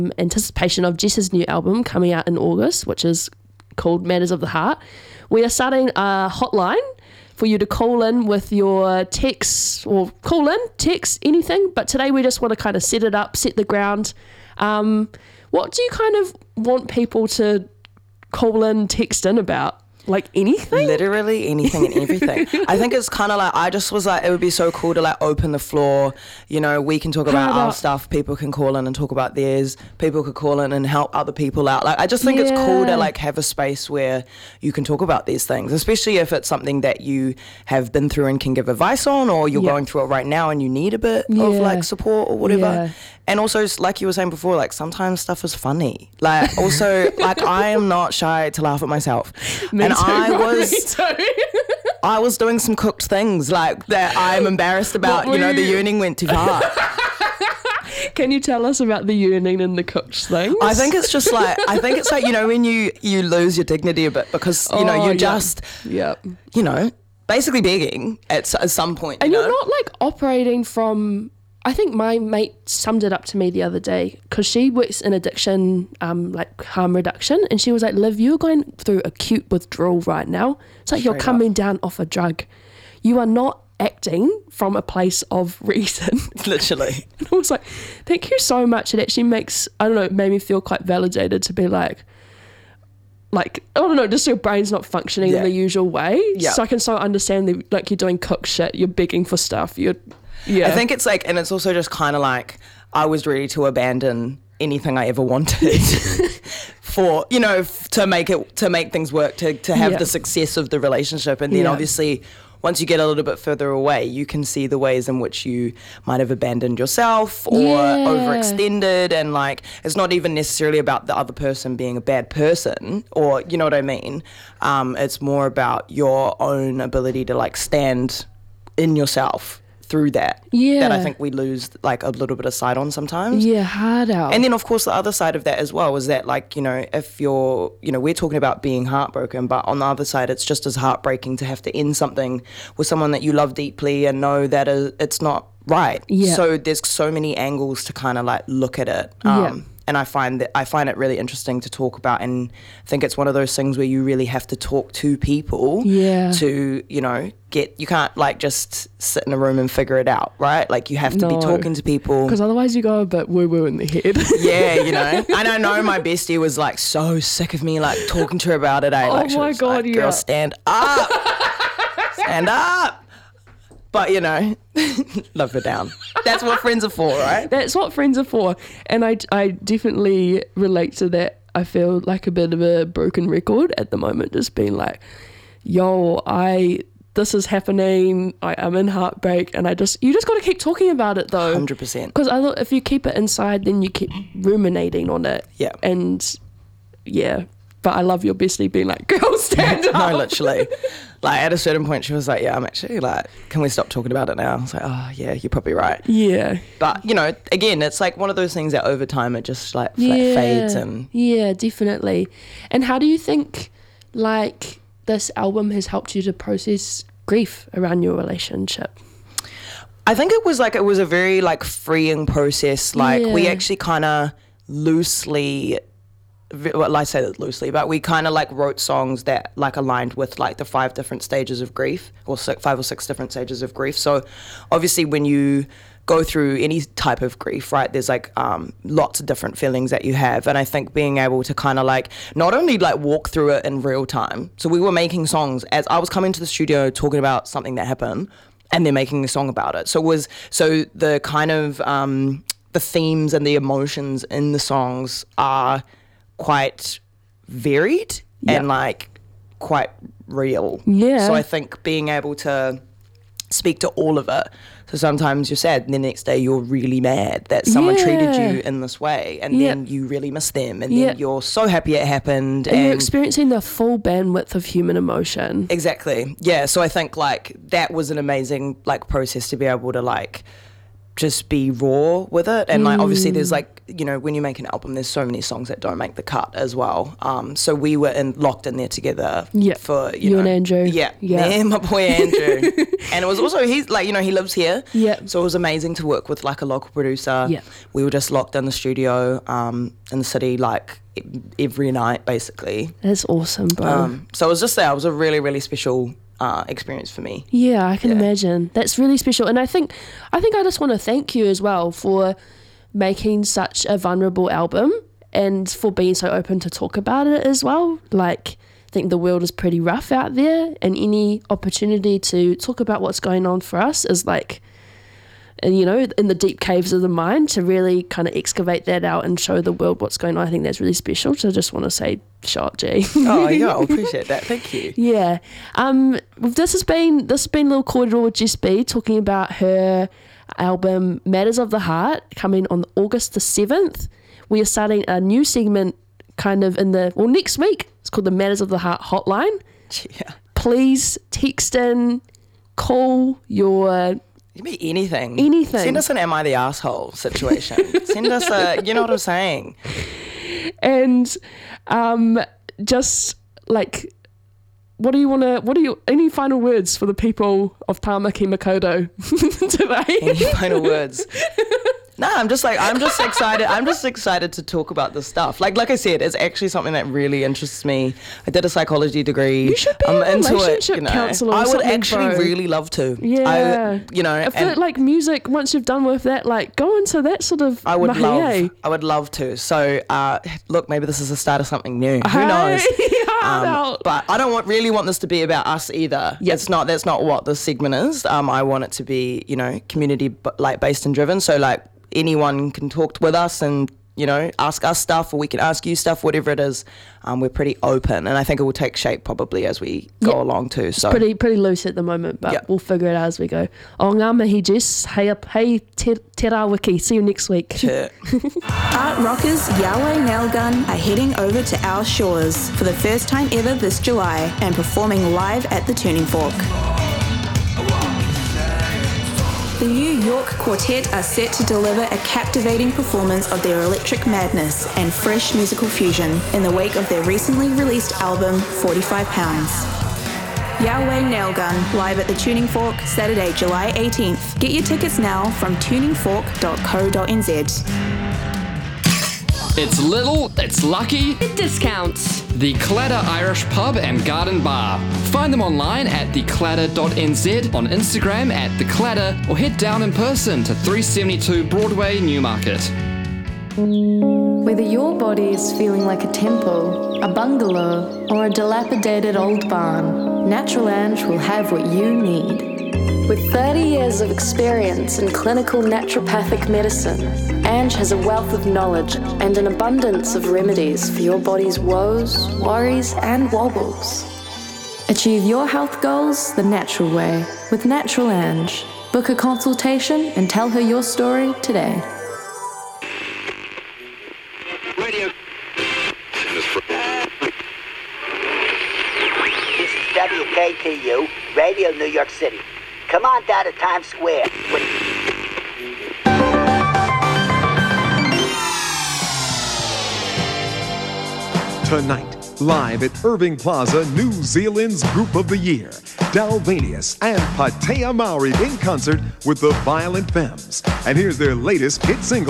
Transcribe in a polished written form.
anticipation of Jess's new album coming out in August, which is called Matters of the Heart. We are starting a hotline for you to call in with your texts, or call in, text, anything. But today we just want to kind of set it up, set the ground. What do you kind of want people to call in, text in about? Like anything? Literally anything and everything. I think it's kind of like, I just was like, it would be so cool to like open the floor. You know, we can talk about our stuff. People can call in and talk about theirs. People could call in and help other people out. Like, I just think it's cool to like have a space where you can talk about these things, especially if it's something that you have been through and can give advice on, or you're going through it right now and you need a bit of like support or whatever. Yeah. And also, like you were saying before, like sometimes stuff is funny. Like also, like I am not shy to laugh at myself. Me and too, I was doing some cooked things like that I'm embarrassed about. You know, the yearning went too far. Can you tell us about the yearning and the cooked things? I think it's just like, you know, when you lose your dignity a bit because, you know, you're just, you know, basically begging at some point. And you're not like operating from... I think my mate summed it up to me the other day, because she works in addiction, like harm reduction, and she was like, Liv, you're going through acute withdrawal right now. It's like you're coming down off a drug. You are not acting from a place of reason. Literally. And I was like, thank you so much. It actually makes, I don't know, it made me feel quite validated to be like, I don't know, just your brain's not functioning in the usual way. Yeah. So I can so understand that, like, you're doing cook shit, you're begging for stuff, I think it's like, and it's also just kind of like, I was ready to abandon anything I ever wanted for, you know, to make things work, to have the success of the relationship. And then obviously once you get a little bit further away, you can see the ways in which you might have abandoned yourself or overextended. And like, it's not even necessarily about the other person being a bad person, or, you know what I mean? It's more about your own ability to like stand in yourself through that I think we lose like a little bit of sight on sometimes. Hard out. And then of course the other side of that as well is that, like, you know, if you're, you know, we're talking about being heartbroken, but on the other side it's just as heartbreaking to have to end something with someone that you love deeply and know that it's not right. So there's so many angles to kind of like look at it. And I find it really interesting to talk about, and think it's one of those things where you really have to talk to people to, you know, you can't like just sit in a room and figure it out, right? Like you have to be talking to people. Because otherwise you go a bit woo-woo in the head. You know. And I know my bestie was like so sick of me like talking to her about it. Like, oh my God, like, girl, stand up. Stand up. But, you know, love her down. That's what friends are for, right? That's what friends are for. And I definitely relate to that. I feel like a bit of a broken record at the moment, just being like, yo, this is happening. I am in heartbreak. And you just got to keep talking about it though. 100%. Because if you keep it inside, then you keep ruminating on it. Yeah. And but I love your bestie being like, girl, stand up. No, literally. Like at a certain point she was like, I'm actually like, can we stop talking about it now? I was like, oh yeah, you're probably right. Yeah. But, you know, again, it's like one of those things that over time it just like fades. And yeah, definitely. And how do you think like this album has helped you to process grief around your relationship? I think it was a very like freeing process. Like we actually kind of loosely, well, I say that loosely, but we kind of like wrote songs that like aligned with like the 5 different stages of grief, or 5 or 6 different stages of grief. So obviously when you go through any type of grief, right, there's like lots of different feelings that you have. And I think being able to kind of like not only like walk through it in real time. So we were making songs as I was coming to the studio talking about something that happened, and then making a song about it. So the kind of the themes and the emotions in the songs are quite varied and like quite real. So I think being able to speak to all of it. So sometimes you're sad and the next day you're really mad that someone treated you in this way, and then you really miss them, and then you're so happy it happened, and you're experiencing the full bandwidth of human emotion. Exactly. So I think like that was an amazing like process to be able to like just be raw with it. And like obviously there's like, you know, when you make an album there's so many songs that don't make the cut as well. So we were locked in there together for you and Andrew. Me and my boy Andrew. And it was also, he's like, you know, he lives here. So it was amazing to work with like a local producer. We were just locked in the studio in the city like every night basically. That's awesome, bro. So it was just that. It was a really, really special experience for me. Yeah, I can imagine. That's really special. And I think I just want to thank you as well for making such a vulnerable album and for being so open to talk about it as well. Like, I think the world is pretty rough out there, and any opportunity to talk about what's going on for us is like, you know, in the deep caves of the mind, to really kind of excavate that out and show the world what's going on. I think that's really special. So I just want to say, shot, G. Oh, yeah, I appreciate that. Thank you. Yeah. This has been a little corridor with Jess B talking about her album Matters of the Heart, coming on August the 7th. We are starting a new segment kind of next week. It's called the Matters of the Heart Hotline. Yeah. Please text in, call your... It can be anything. Anything. Send us an Am I the Asshole situation. Send us you know what I'm saying? And just like, any final words for the people of Tamaki Makaurau today? Any final words? No, I'm just excited. I'm just excited to talk about this stuff. Like I said, it's actually something that really interests me. I did a psychology degree. You should be a relationship counselor. I would actually really love to. Yeah. If like music, once you've done with that, like go into that sort of. I would love to. So look, maybe this is the start of something new. Who knows? But I don't really want this to be about us either. Yep. That's not what this segment is. I want it to be, you know, community based and driven. So like anyone can talk with us and, you know, ask us stuff, or we can ask you stuff, whatever it is. We're pretty open, and I think it will take shape probably as we go along too. So it's pretty loose at the moment, but we'll figure it out as we go. O ngā mihi, Jess. Hey te rā wiki. See you next week. Sure. Art rockers Yahweh Nailgun are heading over to our shores for the first time ever this July and performing live at the Tuning Fork. The New York Quartet are set to deliver a captivating performance of their electric madness and fresh musical fusion in the wake of their recently released album, 45 Pounds. Yahweh Nailgun, live at the Tuning Fork, Saturday, July 18th. Get your tickets now from tuningfork.co.nz. It's little, it's lucky. It discounts. The Cladder Irish Pub and Garden Bar. Find them online at thecladder.nz, on Instagram at thecladder, or head down in person to 372 Broadway, Newmarket. Whether your body is feeling like a temple, a bungalow, or a dilapidated old barn, Natural Ange will have what you need. With 30 years of experience in clinical naturopathic medicine, Ange has a wealth of knowledge and an abundance of remedies for your body's woes, worries, and wobbles. Achieve your health goals the natural way with Natural Ange. Book a consultation and tell her your story today. This is WKTU, Radio New York City. Come on down to Times Square. Tonight, live at Irving Plaza, New Zealand's Group of the Year, Dalvanius and Patea Maori in concert with the Violent Femmes. And here's their latest hit single.